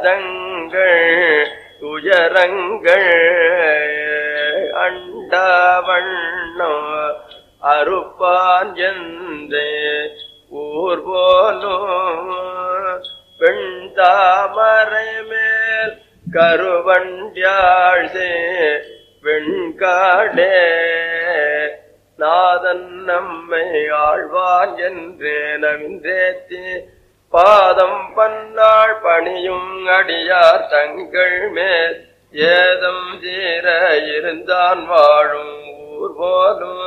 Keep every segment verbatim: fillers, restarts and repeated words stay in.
துயரங்கள் அண்டவண்ணோ அறுப்பான் என்றே ஊர் போலும் பெண் தாமரை மேல் கருவண்டியாழ்தே வெண்காடே நாதன் நம்மை ஆழ்வான் என்றே நவின்றேத்தி பாதம் பன்னாள் பணியும் அடியார் தங்கள் மேல் ஏதம் தீர இருந்தான் வாழும் ஊர் போலும்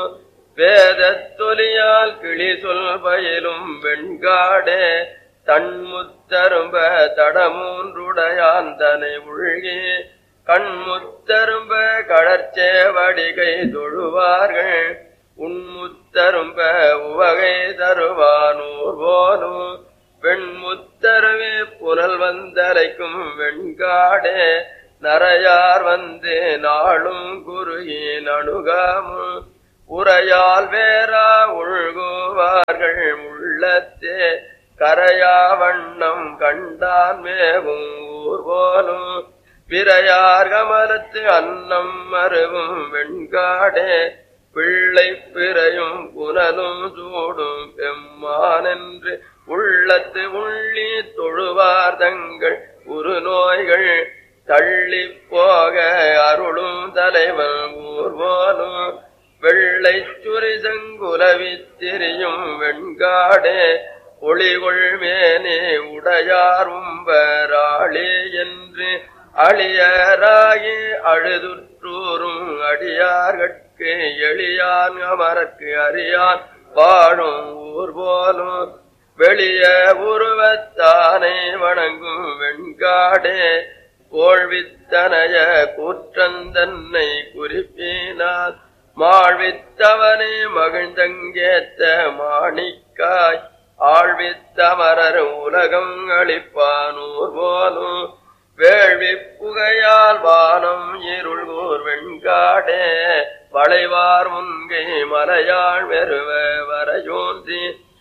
வேதத்தொலியால் கிளி சொல் பயிலும் வெண்காடே தன்முத்தரும்ப தடமூன்றுடையான் தனை உள்கி கண்முத்தரும்ப கடற்சேவடிகை தொழுவார்கள் உன்முத்தரும்ப உவகை தருவானூர் போலும் வெண்முத்தருவே புனல் வந்தரைக்கும் வெண்காடே நரையார் வந்து நாளும் குருகின் அணுகாமும் உரையால் வேறா உள்குவார்கள் உள்ளத்தே கரையா வண்ணம் கண்டான் மேவும் ஊர் போலும் பிறையார் கமலத்து அன்னம் மருவும் வெண்காடே பிள்ளை பிறையும் புனலும் சூடும் பெம்மானென்று உள்ளத்து உள்ளி தொழுவார் தங்கள் உரு நோய்கள் தள்ளி போக அருளும் தலைவன் ஊர் போலும் வெள்ளை சுரி செங்குலவி திரியும் வெண்காடே ஒளிகொள் மேனே உடையார் உம்பராளே என்று அழியராகி அழுதுற்றூரும் அடியார்கட்கு எளியான் அமரற்கு அறியான் வாழும் ஊர் போலும் வெளிய உருவத்தானே வணங்கும் வெண்காடே கோழ்வித்தனைய கூற்றந்தன்னை குறிப்பினார் மாழ்வித்தவனே மகிழ்ந்தங்கேத்த மாணிக்காய் ஆழ்வித்தமரர் உலகம் அளிப்பானூர் போலும் வேள்வி புகையால் வானம் இருள்கூர் வெண்காடே வளைவார் முன்கை மலையாள் வெறுவ வரையோன்றி